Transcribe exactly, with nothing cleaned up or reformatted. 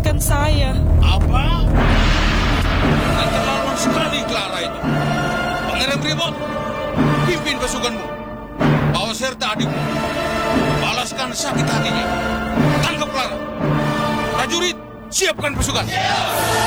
menyelamatkan saya. Apa? Keterlaluan sekali Clara itu. Pangeran Brimot, pimpin pasukanmu. Bawa serta adikmu. Balaskan sakit hatinya. Tangkap Clara. Prajurit, siapkan pasukan.